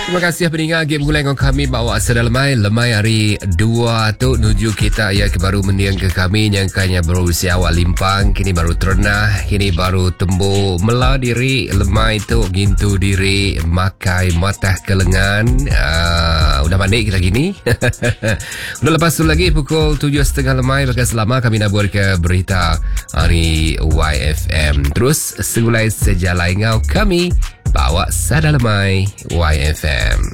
Terima kasih pendengar game mulai dengan kami bawa asal lemai hari 2 tu menuju kita ya baru meniang ke kami yang kanya baru usia awal limpang kini baru terenah kini baru tembu mela diri lemai tu gintu diri makai matah ke lengan udah mandi kita gini udah lepas tu lagi pukul 7.30 lemai maka selama kami nak buat ke berita hari YFM terus segulai sejalai ngau kami bawa sada lemai YFM.